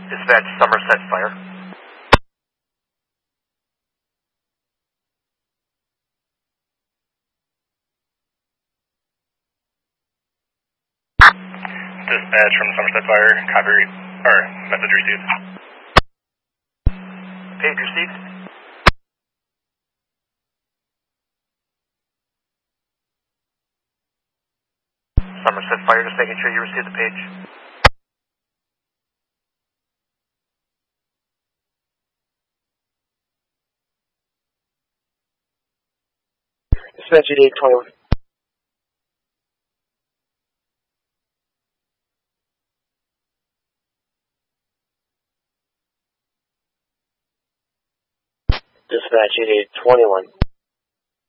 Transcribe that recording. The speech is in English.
Dispatch Somerset Fire. Dispatch from Somerset Fire, copy, or message received. Page received. Somerset Fire, just making sure you received the page. Dispatch 8821. Dispatch 8821.